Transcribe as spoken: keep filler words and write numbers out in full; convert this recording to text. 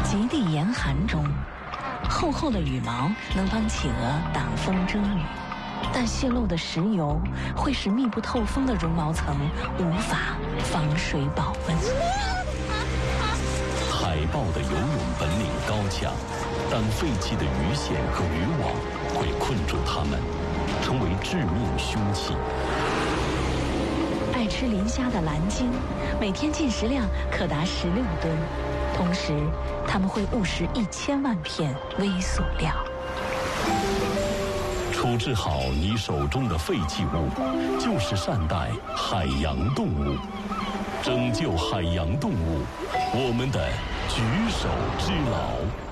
极地严寒中，厚厚的羽毛能帮企鹅挡风遮雨，但泄漏的石油会使密不透风的绒毛层无法防水保温。 海豹的游泳本领高强，但废弃的鱼线和渔网会困住它们，成为致命凶器。 爱吃磷虾的蓝鲸，每天进食量可达十六吨，同时它们会误食一千万片微塑料。 处置好你手中的废弃物，就是善待海洋动物，拯救海洋动物，我们的举手之劳。